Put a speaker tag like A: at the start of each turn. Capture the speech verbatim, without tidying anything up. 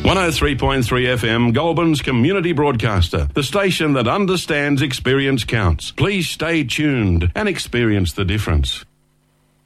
A: one oh three point three F M, Goulburn's community broadcaster, the station that understands experience counts. Please stay tuned and experience the difference.